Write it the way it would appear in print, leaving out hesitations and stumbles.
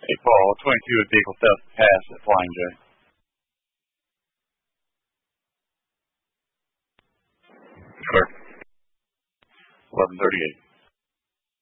Hey, Paul, 22 at vehicle theft pass at Flying J. Sir. 1138.